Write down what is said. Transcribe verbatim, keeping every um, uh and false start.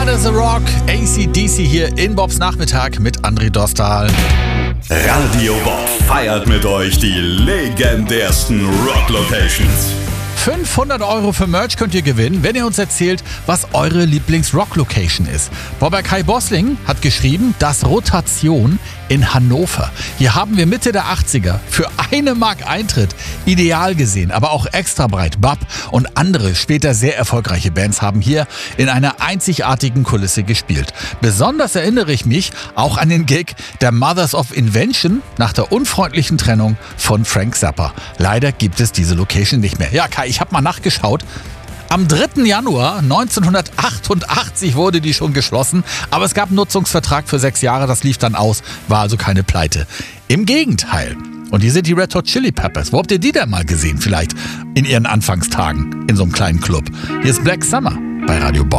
Under the Rock, A C D C hier in Bobs Nachmittag mit André Dostal. Radio Bob feiert mit euch die legendärsten Rock-Locations. fünfhundert Euro für Merch könnt ihr gewinnen, wenn ihr uns erzählt, was eure Lieblings-Rock-Location ist. Bobber Kai Bossling hat geschrieben, das Rotation in Hannover. Hier haben wir Mitte der achtziger für eine Mark Eintritt ideal gesehen, aber auch extra breit. Bab und andere später sehr erfolgreiche Bands haben hier in einer einzigartigen Kulisse gespielt. Besonders erinnere ich mich auch an den Gig der Mothers of Invention nach der unfreundlichen Trennung von Frank Zappa. Leider gibt es diese Location nicht mehr. Ja, Kai, ich habe mal nachgeschaut. Am dritten Januar neunzehnhundertachtundachtzig wurde die schon geschlossen, aber es gab einen Nutzungsvertrag für sechs Jahre, das lief dann aus, war also keine Pleite. Im Gegenteil. Und hier sind die Red Hot Chili Peppers. Wo habt ihr die denn mal gesehen? Vielleicht in ihren Anfangstagen in so einem kleinen Club. Hier ist Black Summer bei Radio Bob.